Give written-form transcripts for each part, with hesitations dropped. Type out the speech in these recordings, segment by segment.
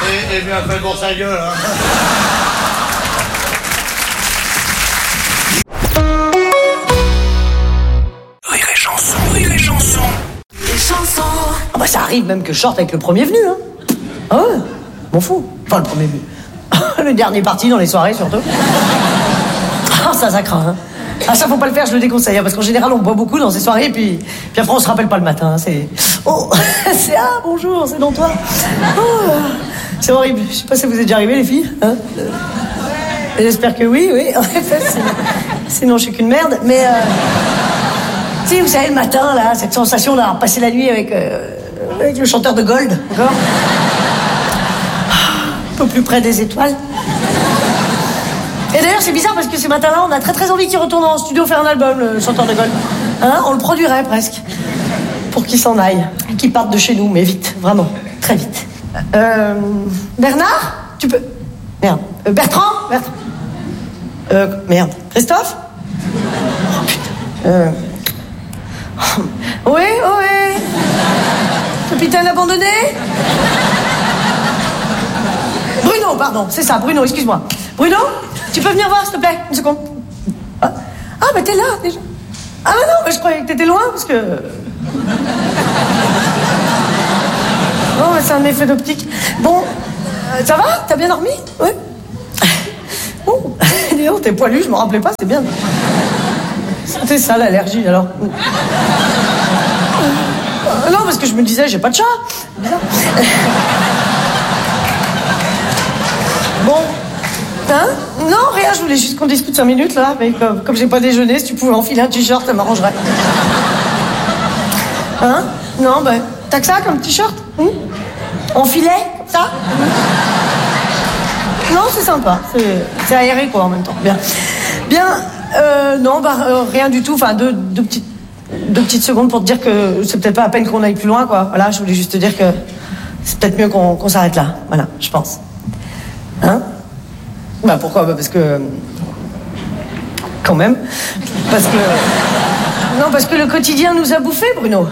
Et bien fait pour sa gueule, hein. Rire et chanson, rire et chanson. Les chansons. Ah bah ça arrive même que je sorte avec le premier venu, hein. Ah ouais, m'en fous. Enfin, le premier venu. Le dernier parti dans les soirées, surtout. Ah, ça craint, hein. Ah, ça, faut pas le faire, je le déconseille, hein, parce qu'en général, on boit beaucoup dans ces soirées, puis après, on se rappelle pas le matin, hein, c'est... Oh, c'est... Ah, bonjour, c'est dans toi. Oh, c'est horrible. Je sais pas si vous êtes déjà arrivées, les filles, hein. J'espère que oui, en effet, sinon je suis qu'une merde, mais... Tu sais, vous savez, le matin, là, cette sensation d'avoir passé la nuit avec le chanteur de Gold, encore. Un peu plus près des étoiles. Et d'ailleurs, c'est bizarre parce que ce matin-là, on a très envie qu'il retourne en studio faire un album, le chanteur de Gold. Hein, on le produirait presque. Pour qu'il s'en aille. Qu'il parte de chez nous, mais vite, vraiment, très vite. Bernard, tu peux... Merde. Bertrand. Merde. Christophe. Oh, putain. Oui. Capitaine abandonné. Bruno, pardon, c'est ça, Bruno, excuse-moi. Bruno, tu peux venir voir, s'il te plaît, une seconde. Ah, mais t'es là, déjà. Ah non, mais je croyais que t'étais loin, parce que... Non, mais c'est un effet d'optique. Bon, ça va? T'as bien dormi? Oui. Oh, dis donc, t'es poilu, je me rappelais pas, c'est bien. C'était ça, l'allergie, alors. Non, parce que je me disais, j'ai pas de chat. Bizarre. Bon. Hein? Non, rien, je voulais juste qu'on discute 5 minutes, là. Mais comme j'ai pas déjeuné, si tu pouvais enfiler un t-shirt, ça m'arrangerait. Hein? Non, ben, t'as que ça comme t-shirt? En filet, comme ça? Non, c'est sympa. C'est aéré, quoi, en même temps. Bien, non, rien du tout. Enfin, deux petites secondes pour te dire que c'est peut-être pas à peine qu'on aille plus loin, quoi. Voilà, je voulais juste te dire que c'est peut-être mieux qu'on s'arrête là. Voilà, je pense. Hein? Bah, pourquoi? Bah, parce que... Quand même. Parce que le quotidien nous a bouffés, Bruno.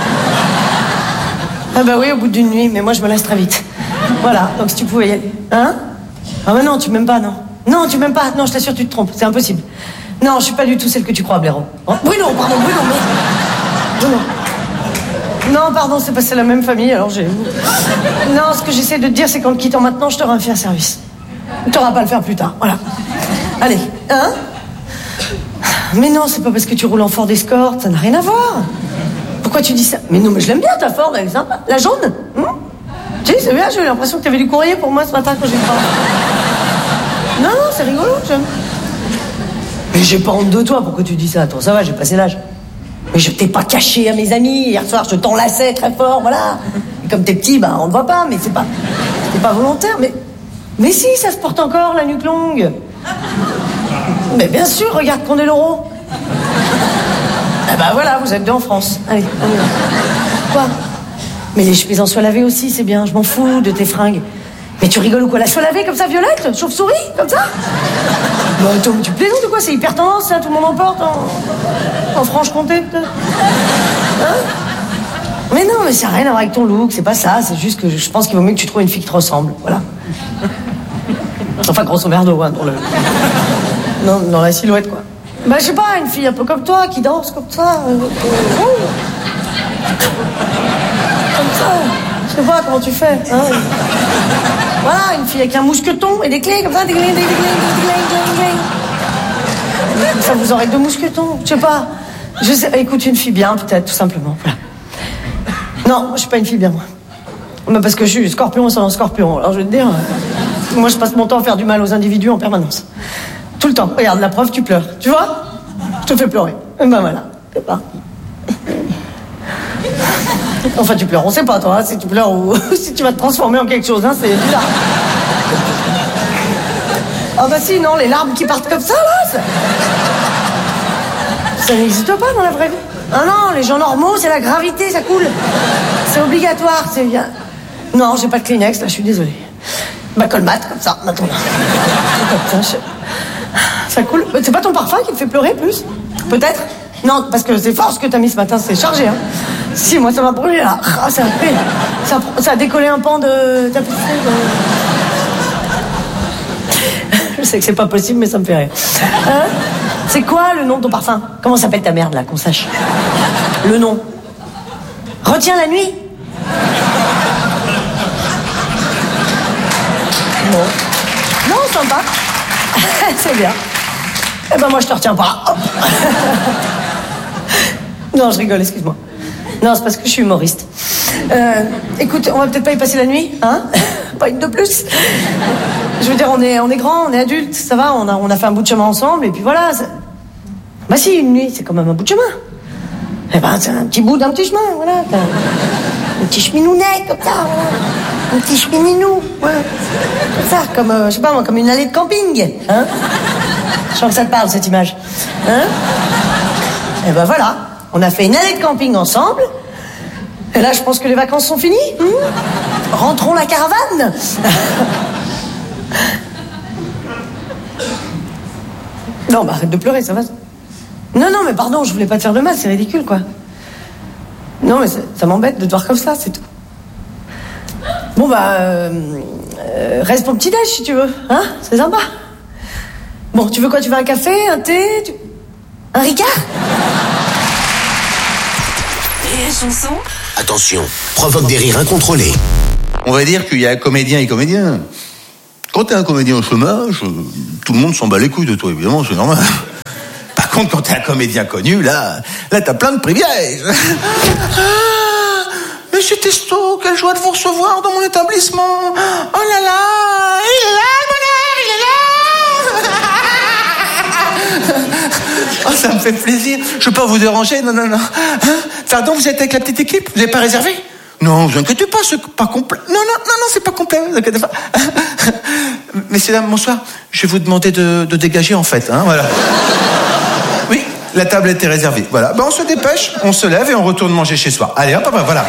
Ah bah oui, au bout d'une nuit, mais moi, je me laisse très vite. Voilà, donc si tu pouvais y aller. Hein? Ah bah non, tu m'aimes pas, non. Non, tu m'aimes pas. Non, je t'assure, tu te trompes. C'est impossible. Non, je suis pas du tout celle que tu crois, blaireau. Oh, Bruno, pardon, Bruno, mais... Bruno. Non, pardon, c'est parce que c'est la même famille, alors j'ai... Non, ce que j'essaie de te dire, c'est qu'en te quittant maintenant, je t'aurai fait un service. T'auras pas à le faire plus tard, voilà. Allez, hein? Mais non, c'est pas parce que tu roules en Ford Escort, ça n'a rien à voir. Pourquoi tu dis ça? Mais non, mais je l'aime bien, ta Ford, elle est sympa. La jaune? Tu sais, c'est bien, j'ai eu l'impression que t'avais du courrier pour moi ce matin quand j'ai parlé. Non, c'est rigolo, j'aime. Mais j'ai pas honte de toi, pourquoi tu dis ça? Attends, ça va, j'ai passé l'âge. Mais je t'ai pas caché à mes amis, hier soir je t'enlaçais très fort, voilà. Et comme t'es petit, bah on te voit pas, mais c'était pas volontaire, mais si, ça se porte encore, la nuque longue. Mais bien sûr, regarde qu'on est l'euro. Ah bah voilà, vous êtes deux en France. Allez, on y va. Quoi? Mais les chemises en soie lavée aussi, c'est bien, je m'en fous de tes fringues. Mais tu rigoles ou quoi? La soie lavée comme ça, violette? Chauve-souris? Comme ça? Bah attends, mais tu plaisantes ou quoi? C'est hyper tendance, ça, tout le monde en porte en Franche-Comté, peut-être. Hein? Mais non, mais ça n'a rien à voir avec ton look, c'est pas ça, c'est juste que je pense qu'il vaut mieux que tu trouves une fille qui te ressemble, voilà. Enfin, grosso merdo, hein, dans la silhouette, quoi. Bah, je sais pas, une fille un peu comme toi, qui danse comme ça. Comme ça. Je sais pas comment tu fais, hein. Voilà, une fille avec un mousqueton et des clés, comme ça, des clés. Comme ça, vous aurez 2 mousquetons, je sais pas. Écoute, une fille bien, peut-être, tout simplement, voilà. Non, je suis pas une fille bien, moi. Mais parce que je suis scorpion sans scorpion, alors je vais te dire... Moi, je passe mon temps à faire du mal aux individus en permanence. Tout le temps. Regarde, la preuve, tu pleures. Tu vois? Je te fais pleurer. Et ben voilà. C'est pas. Enfin, tu pleures. On sait pas, toi, hein, si tu pleures ou si tu vas te transformer en quelque chose, hein, c'est bizarre. Ah bah si, non, les larmes qui partent comme ça, là, ça n'existe pas dans la vraie vie. Ah non, les gens normaux, c'est la gravité, ça coule. C'est obligatoire, c'est bien. Non, j'ai pas de Kleenex, là, je suis désolée. Bah, colmate, comme ça, maintenant. Ça coule. C'est pas ton parfum qui te fait pleurer, plus? Peut-être? Non, parce que c'est fort ce que t'as mis ce matin, c'est chargé, hein. Si, moi, ça m'a brûlé, là. Ah, ça a décollé un pan de tapisserie. Je sais que c'est pas possible, mais ça me fait rire. Hein? C'est quoi le nom de ton parfum? Comment s'appelle ta merde, là, qu'on sache? Le nom. Retiens la nuit. Bon. Non, sympa. C'est bien. Eh ben moi je te retiens pas. Hop. Non, je rigole, excuse-moi. Non, c'est parce que je suis humoriste. Écoute, on va peut-être pas y passer la nuit, hein? Pas une de plus. Je veux dire, on est grands, on est adultes, ça va, on a fait un bout de chemin ensemble, et puis voilà. Bah si, une nuit, c'est quand même un bout de chemin. Eh ben, c'est un petit bout d'un petit chemin, voilà. T'as un petit cheminounet, comme ça, voilà. Un petit chemininou, ouais. Comme ça, comme, je sais pas moi, comme une allée de camping, hein? Je sens que ça te parle, cette image. Hein? Et ben voilà, on a fait une allée de camping ensemble. Et là, je pense que les vacances sont finies. Rentrons la caravane. Non, bah arrête de pleurer, ça va. Non, mais pardon, je voulais pas te faire de mal, c'est ridicule, quoi. Non, mais ça m'embête de te voir comme ça, c'est tout. Bon, bah, reste pour le petit-déj, si tu veux, hein? C'est sympa. Bon, tu veux quoi? Tu veux un café, un thé, un Ricard? Rire et chanson. Attention, provoque des rires incontrôlés. On va dire qu'il y a comédien et comédien. Quand t'es un comédien au chômage, tout le monde s'en bat les couilles de toi, évidemment, c'est normal. Par contre, quand t'es un comédien connu, là t'as plein de privilèges. Monsieur Testo, quelle joie de vous recevoir dans mon établissement. Oh là là, il est là, le bonheur, il est là. Oh, ça me fait plaisir. Je veux pas vous déranger, non. Hein? Pardon, vous êtes avec la petite équipe? Vous n'avez pas réservé? Non, vous inquiétez pas, c'est pas complet. Non, c'est pas complet, vous inquiétez pas. Messieurs, dames, bonsoir. Je vais vous demander de dégager, en fait, hein, voilà. Oui, la table était réservée. Voilà. Ben, on se dépêche, on se lève et on retourne manger chez soi. Allez, hop, voilà.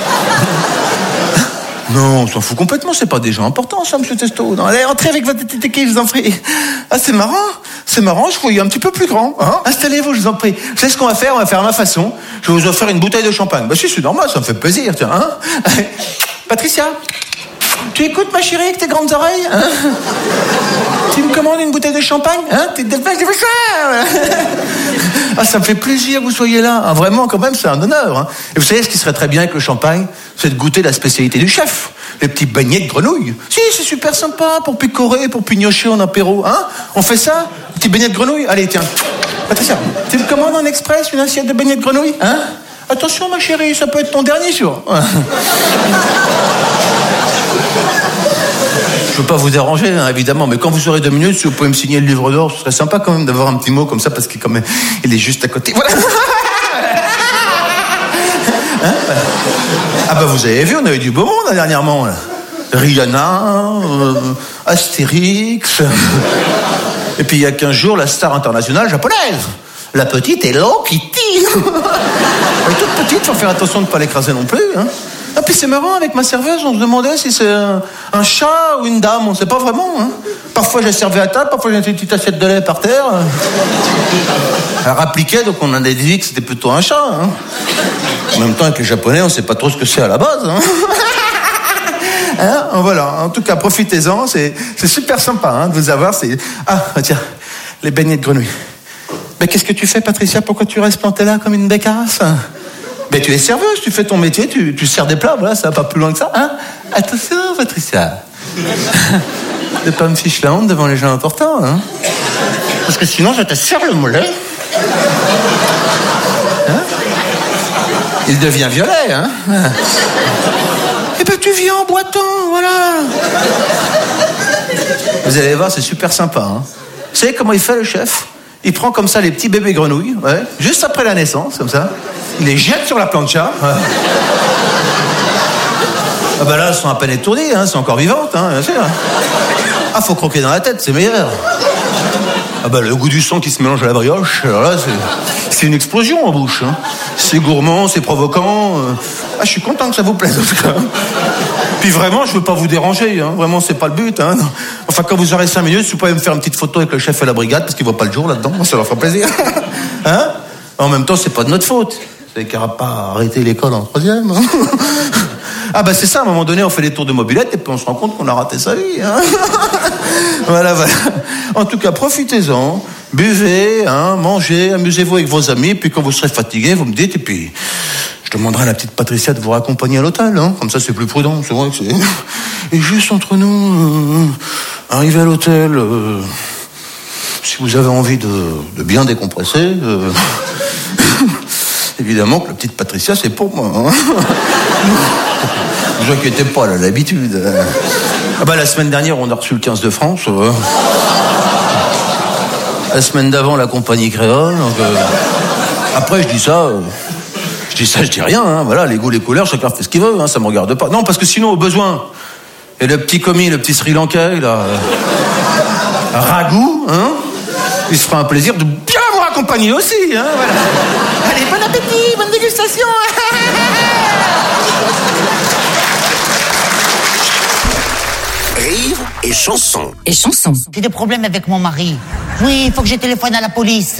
Non, on s'en fout complètement, c'est pas des gens importants, ça, monsieur Testo. Non, allez, entrez avec votre petite équipe, je vous en prie. Ah, c'est marrant, je vous voyais un petit peu plus grand, hein. Installez-vous, je vous en prie. Vous savez ce qu'on va faire? On va faire à ma façon. Je vais vous offrir une bouteille de champagne. Bah si, c'est normal, ça me fait plaisir, tiens, hein. Patricia, tu écoutes, ma chérie, avec tes grandes oreilles, hein? Tu me commandes une bouteille de champagne, hein? T'es dépêche, ah, ça me fait plaisir que vous soyez là. Ah, vraiment, quand même, c'est un honneur, hein. Et vous savez, ce qui serait très bien avec le champagne, c'est de goûter la spécialité du chef. Les petits beignets de grenouille. Si, c'est super sympa pour picorer, pour pignocher en apéro, hein? On fait ça? Petits beignets de grenouille? Allez, tiens. Patricia, tu me commandes en express une assiette de beignets de grenouille, hein? Attention, ma chérie, ça peut être ton dernier jour. Je veux pas vous déranger, hein, évidemment, mais quand vous aurez 2 minutes, si vous pouvez me signer le livre d'or, ce serait sympa quand même d'avoir un petit mot comme ça, parce qu'il il est juste à côté. Voilà. Hein? Ah bah vous avez vu, on a eu du beau monde dernièrement. Là. Rihanna, Astérix, et puis il y a 15 jours, la star internationale japonaise, la petite Hello Kitty. Elle est toute petite, faut faire attention de ne pas l'écraser non plus. Hein. Ah puis c'est marrant, avec ma serveuse, on se demandait si c'est un chat ou une dame, on sait pas vraiment. Hein. Parfois j'ai servi à table, parfois j'ai une petite assiette de lait par terre. Elle rappliquait, donc on a déduit que c'était plutôt un chat. Hein. En même temps, avec les Japonais, on sait pas trop ce que c'est à la base. Hein. Hein, voilà, en tout cas, profitez-en, c'est super sympa hein, de vous avoir. Ah, tiens, les beignets de grenouille. Mais qu'est-ce que tu fais, Patricia? Pourquoi tu restes plantée là comme une bécasse? Ben, tu es serveuse, tu fais ton métier, tu sers des plats, voilà, ça va pas plus loin que ça, hein? Attention, Patricia. Ne pas me fiche la honte devant les gens importants, hein? Parce que sinon, je te serre le mollet. Hein? Il devient violet, hein? Eh ben, tu viens en boitant, voilà. Vous allez voir, c'est super sympa, hein? Vous savez comment il fait, le chef? Il prend comme ça les petits bébés grenouilles, ouais, juste après la naissance, comme ça. Il les jette sur la plancha. Ouais. Ah bah là, elles sont à peine étourdies, hein, c'est encore vivantes, hein, bien sûr. Ah, faut croquer dans la tête, c'est meilleur. Ah bah le goût du sang qui se mélange à la brioche, alors là, c'est une explosion en bouche. Hein. C'est gourmand, c'est provoquant. Ah, je suis content que ça vous plaise, en tout cas. Puis vraiment, je veux pas vous déranger, hein. Vraiment, c'est pas le but, hein. Enfin, quand vous aurez 5 minutes, si vous pouvez me faire une petite photo avec le chef et la brigade, parce qu'il voit pas le jour là-dedans, ça leur fera plaisir. Hein? En même temps, c'est pas de notre faute. Vous n'avez qu'à pas arrêter l'école en 3e. Hein. Ah bah c'est ça, à un moment donné, on fait des tours de mobilette et puis on se rend compte qu'on a raté sa vie. Hein. Voilà. En tout cas, profitez-en, buvez, hein, mangez, amusez-vous avec vos amis, puis quand vous serez fatigué, vous me dites, et puis je demanderai à la petite Patricia de vous raccompagner à l'hôtel. Hein. Comme ça, c'est plus prudent, c'est vrai que c'est... Et juste entre nous, arrivé à l'hôtel, si vous avez envie de bien décompresser... Évidemment que la petite Patricia, c'est pour moi. Hein. Ne vous inquiétez pas, elle a l'habitude. Ah bah, la semaine dernière, on a reçu le 15 de France. La semaine d'avant, la compagnie créole. Donc, après, je dis ça, je dis rien. Hein. Voilà, les goûts, les couleurs, chacun fait ce qu'il veut. Hein, ça me regarde pas. Non, parce que sinon, au besoin, et le petit commis, le petit Sri Lankais, là, Raghu, hein, il se fera un plaisir de bien vous raccompagner aussi. Hein, voilà. Allez, bon appétit, bonne dégustation. Rire et chanson. Et chanson. J'ai des problèmes avec mon mari. Oui, il faut que je téléphone à la police.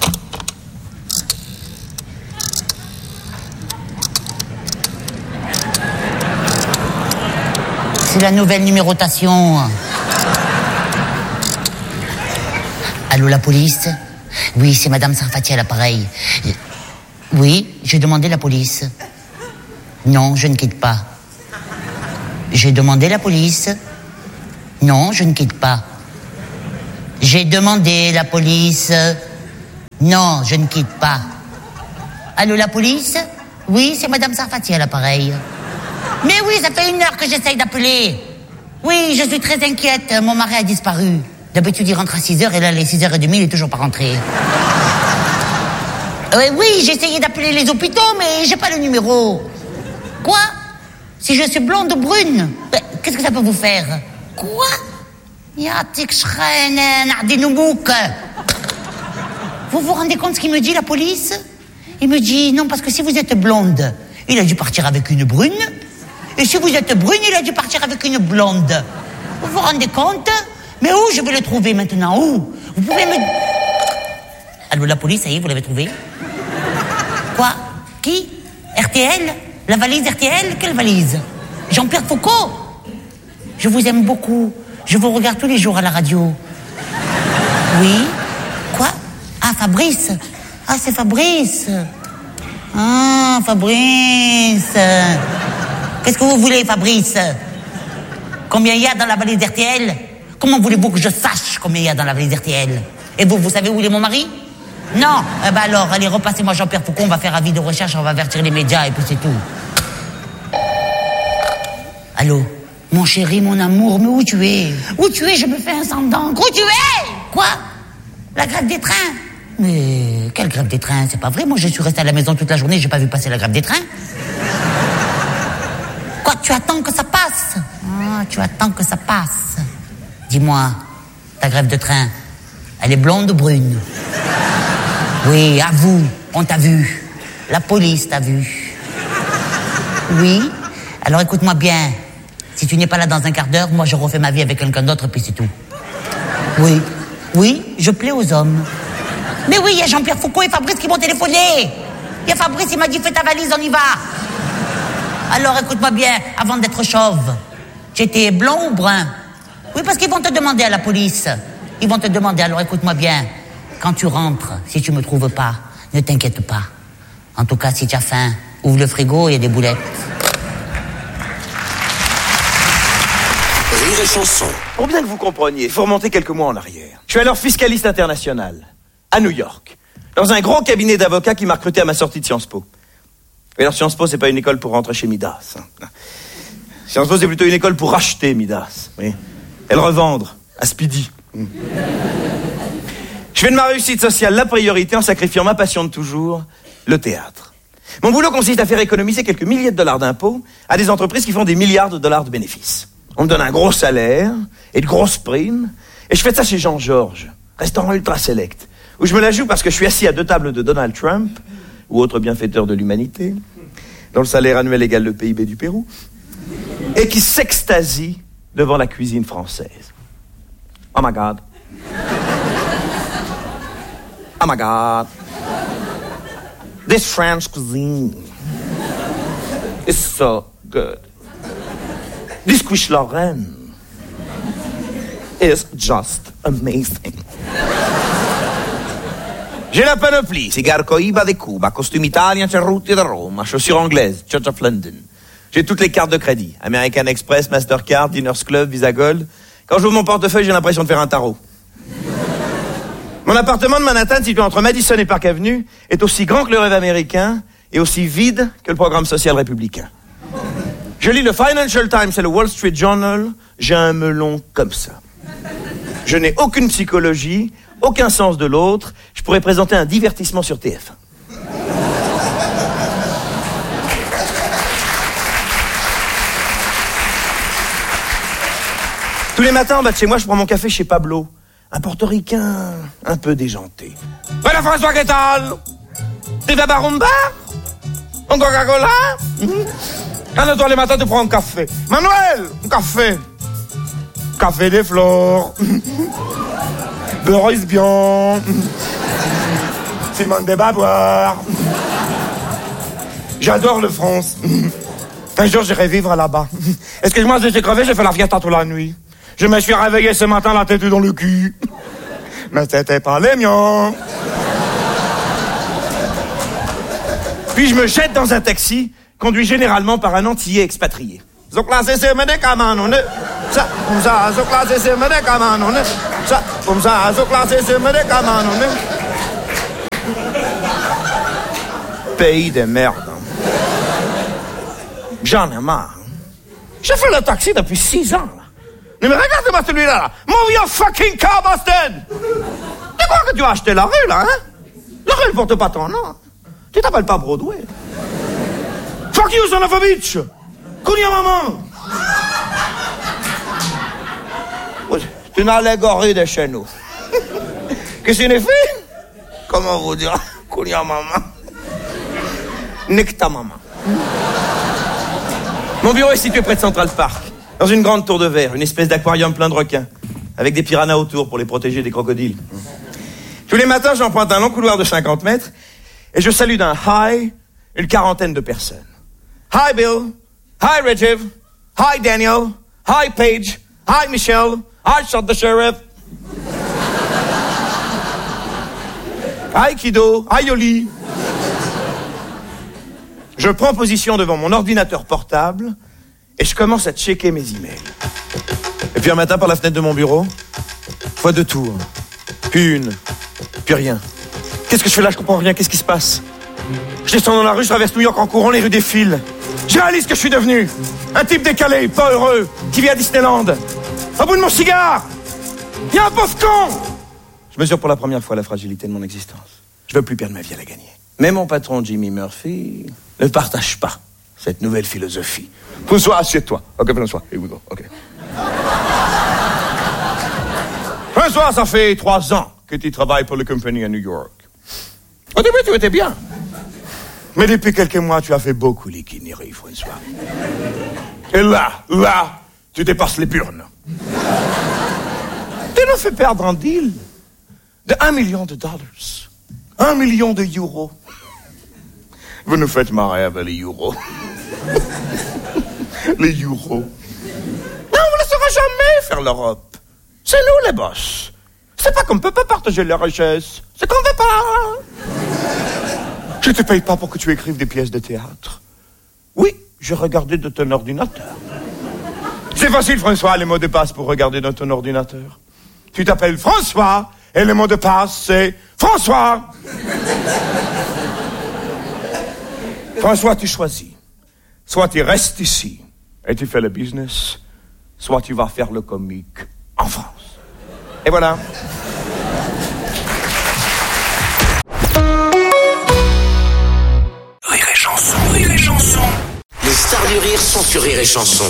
C'est la nouvelle numérotation. Allô, la police? Oui, c'est Madame Sarfati à l'appareil. Oui, j'ai demandé la police. Non, je ne quitte pas. J'ai demandé la police. Non, je ne quitte pas. J'ai demandé la police. Non, je ne quitte pas. Allô, la police? Oui, c'est Madame Sarfati à l'appareil. Mais oui, ça fait 1 heure que j'essaye d'appeler. Oui, je suis très inquiète. Mon mari a disparu. D'habitude, il rentre à 6h et là, les 6h30, il est toujours pas rentré. Oui, j'ai essayé d'appeler les hôpitaux, mais j'ai pas le numéro. Quoi? Si je suis blonde ou brune? Qu'est-ce que ça peut vous faire? Quoi? Vous vous rendez compte ce qu'il me dit, la police? Il me dit, non, parce que si vous êtes blonde, il a dû partir avec une brune. Et si vous êtes brune, il a dû partir avec une blonde. Vous vous rendez compte? Mais où je vais le trouver maintenant? Où? Vous pouvez me... Allô, la police, ça y est, vous l'avez trouvé? Quoi? Qui? RTL? La valise RTL? Quelle valise? Jean-Pierre Foucault? Je vous aime beaucoup. Je vous regarde tous les jours à la radio. Oui? Quoi? Ah, Fabrice. Ah, c'est Fabrice. Ah, Fabrice. Qu'est-ce que vous voulez, Fabrice? Combien il y a dans la valise RTL? Comment voulez-vous que je sache combien il y a dans la valise RTL? Et vous savez où il est mon mari? Non. Eh ben alors, allez, repassez-moi Jean-Pierre Foucault, on va faire avis de recherche, on va avertir les médias et puis c'est tout. Allô? Mon chéri, mon amour, mais où tu es? Où tu es? Je me fais un sang d'encre. Où tu es? Quoi? La grève des trains? Mais quelle grève des trains? C'est pas vrai, moi je suis resté à la maison toute la journée, j'ai pas vu passer la grève des trains. Quoi? Tu attends que ça passe? Ah, tu attends que ça passe. Dis-moi, ta grève de train, elle est blonde ou brune? Oui, avoue, on t'a vu. La police t'a vu. Oui? Alors écoute-moi bien. Si tu n'es pas là dans un quart d'heure, moi je refais ma vie avec quelqu'un d'autre, puis c'est tout. Oui. Oui, je plais aux hommes. Mais oui, il y a Jean-Pierre Foucault et Fabrice qui m'ont téléphoné. Il y a Fabrice, il m'a dit, fais ta valise, on y va. Alors écoute-moi bien, avant d'être chauve, tu étais blond ou brun? Oui, parce qu'ils vont te demander à la police. Ils vont te demander, alors écoute-moi bien. Quand tu rentres, si tu me trouves pas, ne t'inquiète pas. En tout cas, si tu as faim, ouvre le frigo, il y a des boulettes. Rire et chanson. Pour bien que vous compreniez, il faut remonter quelques mois en arrière. Je suis alors fiscaliste international, à New York, dans un gros cabinet d'avocats qui m'a recruté à ma sortie de Sciences Po. Et alors Sciences Po, c'est pas une école pour rentrer chez Midas. Sciences Po, c'est plutôt une école pour racheter Midas. Oui. Et le revendre à Speedy. Je fais de ma réussite sociale la priorité en sacrifiant ma passion de toujours, le théâtre. Mon boulot consiste à faire économiser quelques milliers de dollars d'impôts à des entreprises qui font des milliards de dollars de bénéfices. On me donne un gros salaire et de grosses primes, et je fais ça chez Jean-Georges, restaurant ultra select, où je me la joue parce que je suis assis à 2 tables de Donald Trump, ou autre bienfaiteur de l'humanité, dont le salaire annuel égale le PIB du Pérou, et qui s'extasie devant la cuisine française. Oh my God. Oh my God. This French cuisine is so good. This quiche Lorraine is just amazing. J'ai la panoplie, cigare Cohiba de Cuba, costume italien, Cerruti de Rome, chaussures anglaises, Church of London. J'ai toutes les cartes de crédit, American Express, Mastercard, Diners Club, Visa Gold. Quand j'ouvre mon portefeuille, j'ai l'impression de faire un tarot. Mon appartement de Manhattan, situé entre Madison et Park Avenue, est aussi grand que le rêve américain et aussi vide que le programme social républicain. Je lis le Financial Times et le Wall Street Journal, j'ai un melon comme ça. Je n'ai aucune psychologie, aucun sens de l'autre, je pourrais présenter un divertissement sur TF1. Tous les matins, en bas de chez moi, je prends mon café chez Pablo. Un portoricain un peu déjanté. Voilà François, qu'est-ce que tu vas boire un bar? Un Coca-Cola? Quand toi les matins, tu prends un café. Manuel, un café. Café des fleurs. Beurre bien. Simone des Baboires. J'adore le France. Un jour, j'irai vivre là-bas. Excuse-moi, j'étais crevé, j'ai fait la fiesta toute la nuit. Je me suis réveillé ce matin, la tête dans le cul. Mais c'était pas les miens. Puis je me jette dans un taxi, conduit généralement par un Antillais expatrié. Pays de merde. J'en ai marre. J'ai fait le taxi depuis 6 ans. Là. Mais regarde-moi celui-là. Là. Move your fucking car, bastard! Tu crois que tu as acheté la rue, là, hein? La rue ne porte pas ton nom. Tu t'appelles pas Broadway. Fuck you, son of a bitch! Kounia maman! C'est une allégorie de chez nous. Qu'est-ce que signifie? Comment vous dire? Kounia maman. Nique ta maman. Mon bureau est situé près de Central Park, dans une grande tour de verre, une espèce d'aquarium plein de requins, avec des piranhas autour pour les protéger des crocodiles. Tous les matins, j'emprunte un long couloir de 50 mètres et je salue d'un hi une quarantaine de personnes. Hi Bill, hi Rajiv, hi Daniel, hi Paige, hi Michelle, hi Shot the Sheriff. Hi Kido, hi Yoli. Je prends position devant mon ordinateur portable et je commence à checker mes emails. Et puis un matin, par la fenêtre de mon bureau, fois 2 tours, puis une, puis rien. Qu'est-ce que je fais là? Je comprends rien. Qu'est-ce qui se passe? Je descends dans la rue, je traverse New York en courant, les rues défilent. Je réalise que je suis devenu un type décalé, pas heureux, qui vit à Disneyland. Au bout de mon cigare, il y a un pauvre con. Je mesure pour la première fois la fragilité de mon existence. Je veux plus perdre ma vie à la gagner. Mais mon patron Jimmy Murphy ne partage pas cette nouvelle philosophie. François, assieds-toi. Ok, François, here we go. Ok. François, ça fait 3 ans que tu travailles pour la compagnie à New York. Au début, tu étais bien. Mais depuis quelques mois, tu as fait beaucoup les guinéries, François. Et là, tu dépasses les burnes. Tu nous fais perdre un deal de $1 million. 1 million d'euros. Vous nous faites marrer avec les euros. Les euros. Non, on ne laissera jamais faire l'Europe. C'est nous les boss. C'est pas qu'on ne peut pas partager les richesses. C'est qu'on ne veut pas. Je te paye pas pour que tu écrives des pièces de théâtre. Oui, je regardais de ton ordinateur. C'est facile, François, les mots de passe pour regarder dans ton ordinateur. Tu t'appelles François et le mot de passe, c'est François. François, tu choisis. Soit tu restes ici et tu fais le business, soit tu vas faire le comique en France. Et voilà. Rire et chanson, rire et chanson. Les stars du rire sont sur Rire et chanson.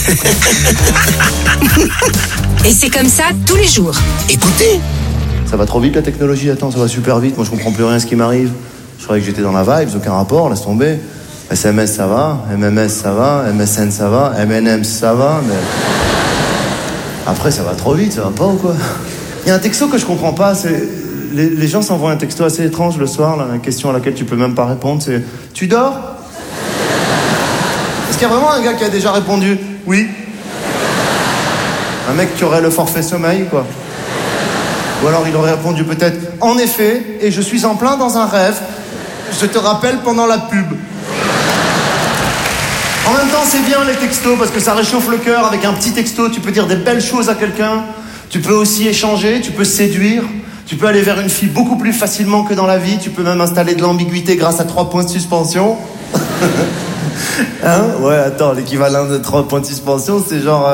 Et c'est comme ça tous les jours. Écoutez. Ça va trop vite la technologie, attends, ça va super vite. Moi je comprends plus rien à ce qui m'arrive. Je croyais que j'étais dans la vibe, aucun rapport, laisse tomber. SMS ça va, MMS ça va, MSN ça va, MNM ça va, mais... Après ça va trop vite, ça va pas ou quoi? Il y a un texto que je comprends pas, c'est... les gens s'envoient un texto assez étrange le soir, là, la question à laquelle tu peux même pas répondre, c'est « Tu dors ?» Est-ce qu'il y a vraiment un gars qui a déjà répondu « Oui ». Un mec qui aurait le forfait sommeil, quoi. Ou alors il aurait répondu peut-être « En effet, et je suis en plein dans un rêve, je te rappelle pendant la pub ». En même temps, c'est bien les textos parce que ça réchauffe le cœur. Avec un petit texto, tu peux dire des belles choses à quelqu'un. Tu peux aussi échanger, tu peux séduire. Tu peux aller vers une fille beaucoup plus facilement que dans la vie. Tu peux même installer de l'ambiguïté grâce à 3 points de suspension. Hein? Ouais, attends, l'équivalent de 3 points de suspension, c'est genre...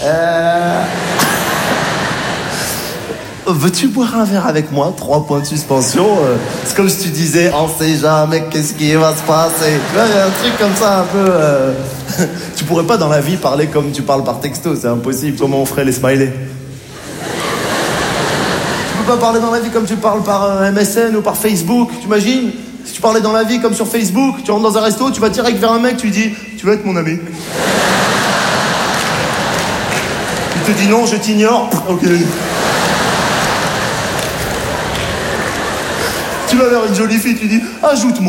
Veux-tu boire un verre avec moi? 3 points de suspension. C'est comme si tu disais, on sait jamais qu'est-ce qui va se passer. Tu vois, il y a un truc comme ça un peu... Tu pourrais pas dans la vie parler comme tu parles par texto, c'est impossible. Comment on ferait les smileys? Tu peux pas parler dans la vie comme tu parles par MSN ou par Facebook, tu imagines? Si tu parlais dans la vie comme sur Facebook, tu rentres dans un resto, tu vas direct vers un mec, tu lui dis, tu veux être mon ami? Il te dit non, je t'ignore. Ok. Tu vas vers une jolie fille, tu dis « Ajoute-moi ».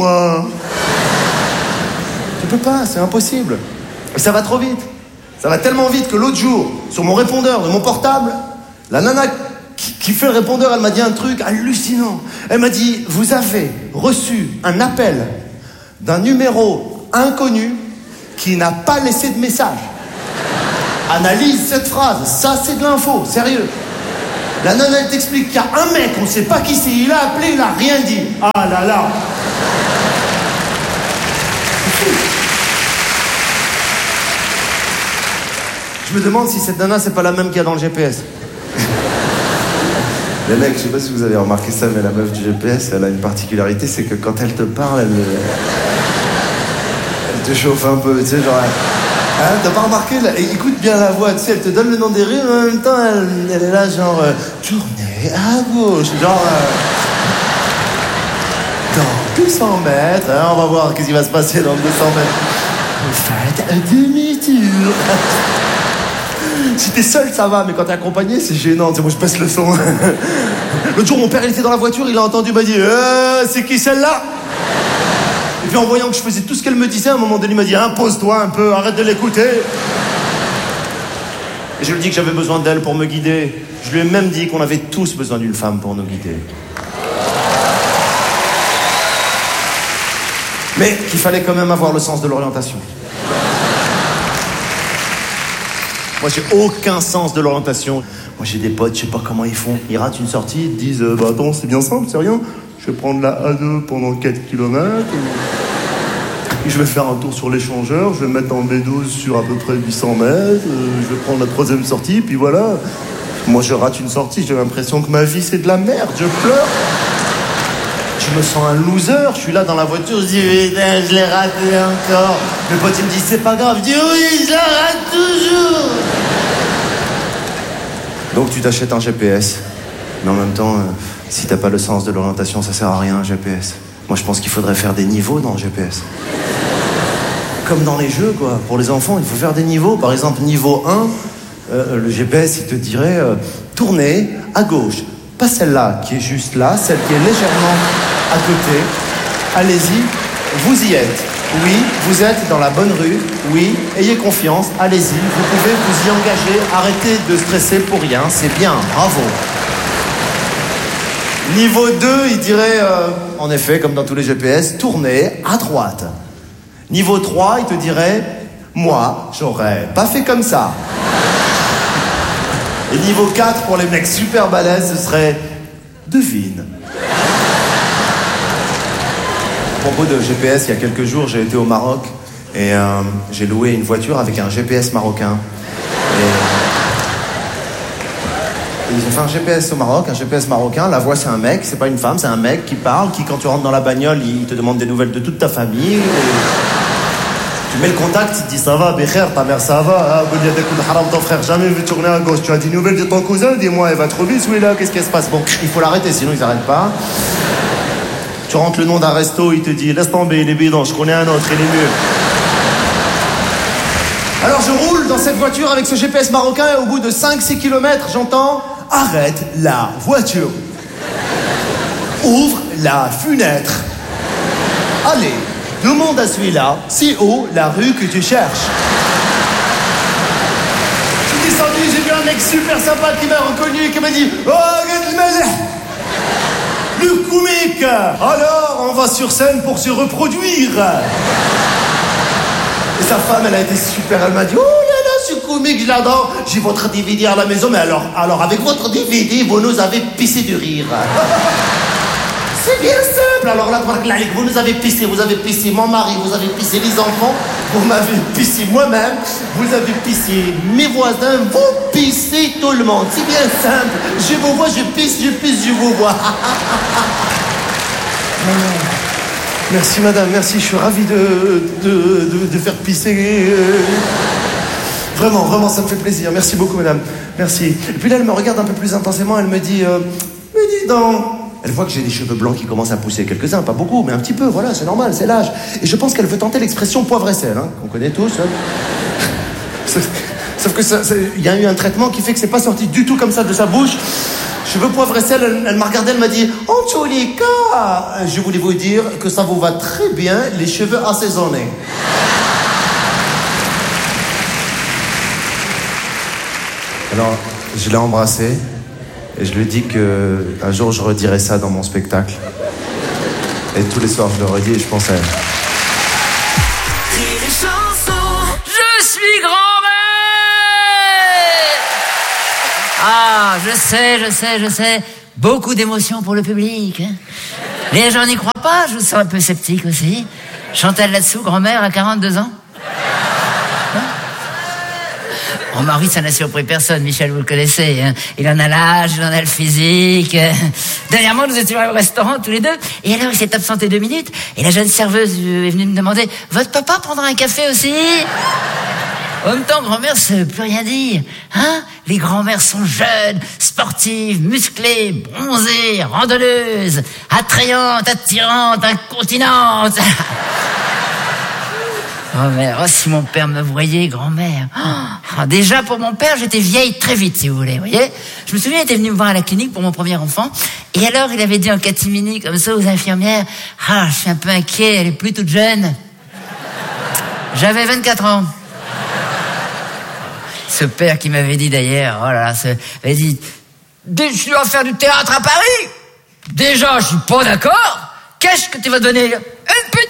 Tu peux pas, c'est impossible. Et ça va trop vite. Ça va tellement vite que l'autre jour, sur mon répondeur de mon portable, la nana qui fait le répondeur, elle m'a dit un truc hallucinant. Elle m'a dit « Vous avez reçu un appel d'un numéro inconnu qui n'a pas laissé de message. Analyse cette phrase, ça c'est de l'info, sérieux. » La nana, elle t'explique qu'il y a un mec, on sait pas qui c'est, il a appelé, il a rien dit. Ah là là. Je me demande si cette nana, c'est pas la même qu'il y a dans le GPS. Les mecs, je sais pas si vous avez remarqué ça, mais la meuf du GPS, elle a une particularité, c'est que quand elle te parle, elle te chauffe un peu, tu sais, genre... Hein, t'as pas remarqué là? Écoute bien la voix, tu sais, elle te donne le nom des rues, mais en même temps, elle est là, genre, tournez à gauche, genre, dans 200 mètres, hein, on va voir qu'est-ce qui va se passer dans 200 mètres. Vous faites un demi-tour. Si t'es seul, ça va, mais quand t'es accompagné, c'est gênant, tu sais, moi je baisse le son. L'autre jour, mon père, il était dans la voiture, il a entendu, il m'a dit, c'est qui celle-là? Et puis en voyant que je faisais tout ce qu'elle me disait, à un moment donné, il m'a dit « Impose-toi un peu, arrête de l'écouter !» Et je lui ai dit que j'avais besoin d'elle pour me guider. Je lui ai même dit qu'on avait tous besoin d'une femme pour nous guider. Mais qu'il fallait quand même avoir le sens de l'orientation. Moi, j'ai aucun sens de l'orientation. Moi, j'ai des potes, je sais pas comment ils font. Ils ratent une sortie, ils te disent « Bah attends, c'est bien simple, c'est rien. Je vais prendre la A2 pendant 4 km. Et je vais faire un tour sur l'échangeur. Je vais mettre en B12 sur à peu près 800 mètres. Je vais prendre la 3e sortie, puis voilà. Moi, je rate une sortie. J'ai l'impression que ma vie, c'est de la merde. Je pleure. Je me sens un loser. Je suis là dans la voiture. Je dis, putain, je l'ai raté encore. Mes potes, ils me disent, c'est pas grave. Je dis, oui, je la rate toujours. Donc, tu t'achètes un GPS. Mais en même temps... Si t'as pas le sens de l'orientation, ça sert à rien, un GPS. Moi, je pense qu'il faudrait faire des niveaux dans le GPS. Comme dans les jeux, quoi. Pour les enfants, il faut faire des niveaux. Par exemple, niveau 1, le GPS, il te dirait tournez à gauche. Pas celle-là qui est juste là, celle qui est légèrement à côté. Allez-y, vous y êtes. Oui, vous êtes dans la bonne rue. Oui, ayez confiance, allez-y. Vous pouvez vous y engager. Arrêtez de stresser pour rien, c'est bien, bravo. Niveau 2, il dirait, en effet, comme dans tous les GPS, tournez à droite. Niveau 3, il te dirait, moi, j'aurais pas fait comme ça. Et niveau 4, pour les mecs super balèzes, ce serait, devine. À propos de GPS, il y a quelques jours, j'ai été au Maroc et j'ai loué une voiture avec un GPS marocain. Ils ont fait un GPS au Maroc, un GPS marocain. La voix, c'est un mec, c'est pas une femme, c'est un mec qui parle, qui, quand tu rentres dans la bagnole, il te demande des nouvelles de toute ta famille. Et tu mets le contact, il te dit ça va, Bécher, ta mère ça va, ton frère, jamais vu tourner à gauche. Tu as des nouvelles de ton cousin, dis-moi, elle va trop vite, celui-là, qu'est-ce qui se passe? Bon, il faut l'arrêter, sinon ils n'arrêtent pas. Tu rentres le nom d'un resto, il te dit laisse tomber, il est bidon, je connais un autre, il est mieux. Alors je roule dans cette voiture avec ce GPS marocain et au bout de 5-6 km, j'entends arrête la voiture. Ouvre la fenêtre. Allez, demande à celui-là, c'est où la rue que tu cherches. Je suis descendu, j'ai vu un mec super sympa qui m'a reconnu et qui m'a dit « Oh, le comique. Alors, on va sur scène pour se reproduire. » Et sa femme, elle a été super, elle m'a dit « Oh là là, ce comique, je l'adore. J'ai votre DVD à la maison, mais alors avec votre DVD, vous nous avez pissé de rire. » C'est bien simple. Alors là, vous nous avez pissé mon mari, vous avez pissé les enfants, vous m'avez pissé moi-même, vous avez pissé mes voisins, vous pissez tout le monde. C'est bien simple. Je vous vois, je pisse, je vous vois. Merci madame, merci, je suis ravi de faire pisser. Vraiment, ça me fait plaisir. Merci beaucoup madame, merci. Et puis là, elle me regarde un peu plus intensément, elle me dit, mais dis donc. Elle voit que j'ai des cheveux blancs qui commencent à pousser, quelques-uns, pas beaucoup, mais un petit peu, voilà, c'est normal, c'est l'âge. Et je pense qu'elle veut tenter l'expression poivre et sel, hein, qu'on connaît tous. Hein. Sauf que il y a eu un traitement qui fait que c'est pas sorti du tout comme ça de sa bouche. Cheveux poivre et sel, elle m'a regardé, elle m'a dit « En tous les cas, je voulais vous dire que ça vous va très bien, les cheveux assaisonnés. » Alors, je l'ai embrassé. Et je lui dis qu'un jour, je redirai ça dans mon spectacle. Et tous les soirs, je le redis et je pense à elle. Je suis grand-mère. Ah, je sais. Beaucoup d'émotions pour le public. Hein. Les gens n'y croient pas, je vous sens un peu sceptique aussi. Chantal là-dessous, grand-mère à 42 ans. Mon mari, ça n'a surpris personne, Michel, vous le connaissez. Hein. Il en a l'âge, il en a le physique. Dernièrement, nous étions au restaurant, tous les deux. Et alors, il s'est absenté 2 minutes. Et la jeune serveuse est venue me demander « Votre papa prendra un café aussi ?» En même temps, grand-mère, ça veut plus rien dire. Hein? Les grand-mères sont jeunes, sportives, musclées, bronzées, randonneuses, attrayantes, attirantes, incontinentes. Grand-mère, oh, si mon père me voyait, grand-mère. Oh, déjà, pour mon père, j'étais vieille très vite, si vous voulez, vous voyez. Je me souviens, il était venu me voir à la clinique pour mon premier enfant. Et alors, il avait dit en catimini, comme ça, aux infirmières, « Ah, je suis un peu inquiet, elle est plus toute jeune. » J'avais 24 ans. Ce père qui m'avait dit d'ailleurs, oh là là, m'avait dit, « Je dois faire du théâtre à Paris. Déjà, je suis pas d'accord. Qu'est-ce que tu vas donner? Une pute. »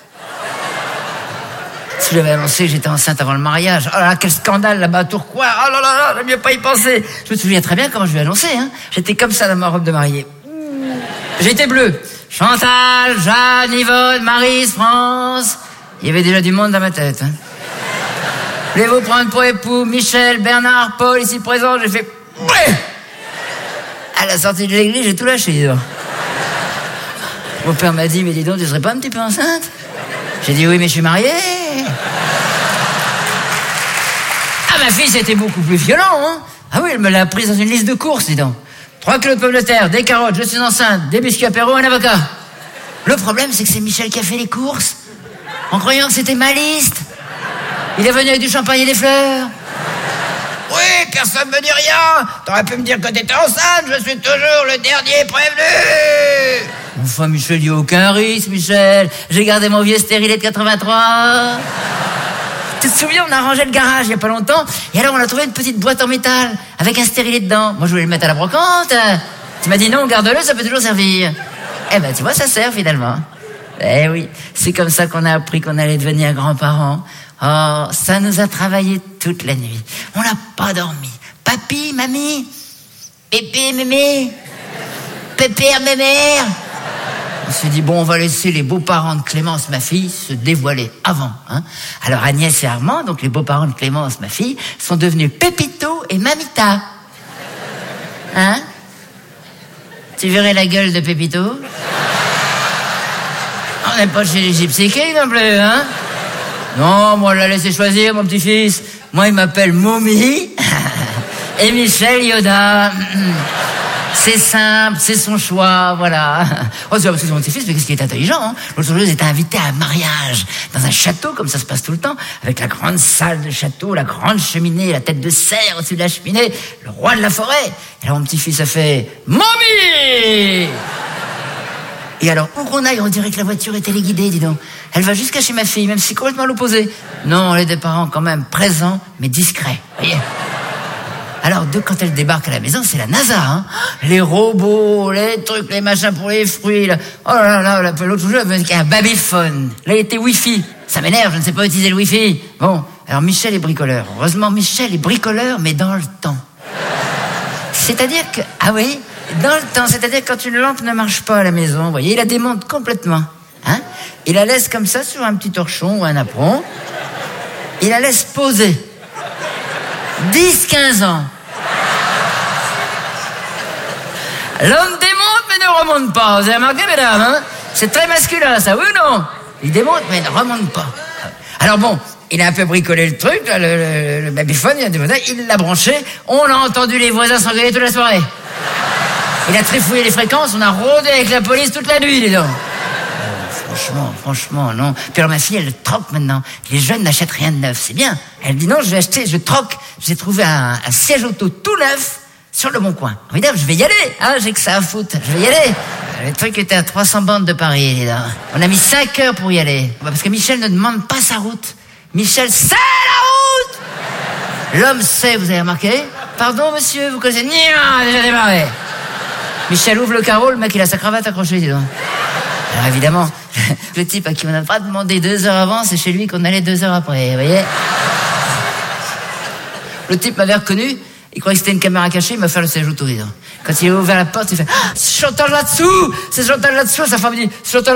Si je l'avais annoncé que j'étais enceinte avant le mariage. Oh là là, quel scandale là-bas à Tourcoing. Oh là là là, j'aime mieux pas y penser. Je me souviens très bien comment je lui ai annoncé. Hein. J'étais comme ça dans ma robe de mariée. J'étais bleue. Chantal, Jeanne, Yvonne, Maryse, France. Il y avait déjà du monde dans ma tête. Hein. Voulez-vous prendre pour époux Michel, Bernard, Paul, ici présent? J'ai fait... Ouais. À la sortie de l'église, j'ai tout lâché. Mon père m'a dit, mais dis donc, tu serais pas un petit peu enceinte? J'ai dit oui, mais je suis mariée. Ah, ma fille, c'était beaucoup plus violent, hein. Ah oui, elle me l'a prise dans une liste de courses, dis donc. 3 kilos de pommes de terre, des carottes, je suis enceinte, des biscuits apéro, un avocat. Le problème, c'est que c'est Michel qui a fait les courses, en croyant que c'était ma liste. Il est venu avec du champagne et des fleurs. Oui, personne me dit rien. T'aurais pu me dire que t'étais enceinte, je suis toujours le dernier prévenu. Enfin, Michel, il n'y a aucun risque, Michel. J'ai gardé mon vieux stérilet de 83. Tu te souviens, on a rangé le garage il n'y a pas longtemps. Et alors, on a trouvé une petite boîte en métal avec un stérilet dedans. Moi, je voulais le mettre à la brocante. Tu m'as dit non, garde-le, ça peut toujours servir. Eh ben, tu vois, ça sert finalement. Eh oui, c'est comme ça qu'on a appris qu'on allait devenir grands-parents. Oh, ça nous a travaillé toute la nuit. On n'a pas dormi. Papy, mamie, pépé, mémé, pépère, mémère. On s'est dit, bon, on va laisser les beaux-parents de Clémence, ma fille, se dévoiler avant. Hein. Alors Agnès et Armand, donc les beaux-parents de Clémence, ma fille, sont devenus Pépito et Mamita. Hein? Tu verrais la gueule de Pépito? On n'est pas chez les Gypsy Kings non plus, hein? Non, moi, on l'a laissé choisir, mon petit-fils. Moi, il m'appelle Mommy et Michel Yoda. C'est simple, c'est son choix, voilà. Oh, c'est mon petit-fils, mais qu'est-ce qui est intelligent, hein? L'autre jour, j'étais invité à un mariage dans un château, comme ça se passe tout le temps, avec la grande salle de château, la grande cheminée, la tête de cerf au-dessus de la cheminée, le roi de la forêt. Et là, mon petit-fils a fait « Mommy !» Et alors, où qu'on aille, on dirait que la voiture est téléguidée, dis donc. Elle va jusqu'à chez ma fille, même si c'est complètement à l'opposé. Non, elle est des parents quand même présents, mais discrets. Voyez. Alors, quand elle débarque à la maison, c'est la NASA, hein. Les robots, les trucs, les machins pour les fruits, là. Oh là là, l'autre jour, elle avait un babyphone. Là, il était Wi-Fi. Ça m'énerve, je ne sais pas utiliser le Wi-Fi. Bon, alors Michel est bricoleur. Heureusement, Michel est bricoleur, mais dans le temps. C'est-à-dire que, ah oui, dans le temps, c'est-à-dire quand une lampe ne marche pas à la maison, vous voyez, il la démonte complètement, hein. Il la laisse comme ça sur un petit torchon ou un apron. Il la laisse poser. 10-15 ans. L'homme démonte mais ne remonte pas. Vous avez remarqué, mesdames, hein? C'est très masculin, ça, oui ou non? Il démonte mais ne remonte pas. Alors bon, il a un peu bricolé le truc, là, le babyphone, il l'a branché. On a entendu les voisins s'engueuler toute la soirée. Il a trifouillé les fréquences, on a rôdé avec la police toute la nuit, les dents. Franchement, non. Puis alors ma fille, elle troque maintenant. Les jeunes n'achètent rien de neuf, c'est bien. Elle dit non, je troque. J'ai trouvé un siège auto tout neuf sur le Bon Coin. Évidemment, je vais y aller, hein, j'ai que ça à foutre. Je vais y aller. Le truc était à 300 bandes de Paris, les gars. On a mis 5 heures pour y aller. Parce que Michel ne demande pas sa route. Michel sait la route! L'homme sait, vous avez remarqué? Pardon, monsieur, vous connaissez? Déjà démarré. Michel ouvre le carreau, le mec, il a sa cravate accrochée, dis donc. Alors évidemment, le type à qui on n'a pas demandé 2 heures avant, c'est chez lui qu'on allait 2 heures après, vous voyez. Le type m'avait reconnu, il croyait que c'était une caméra cachée, il m'a fait le siège auto. Quand il a ouvert la porte, il fait « Ah, c'est Chantal là-dessous ! C'est Chantal là-dessous !» Sa femme dit « Chantal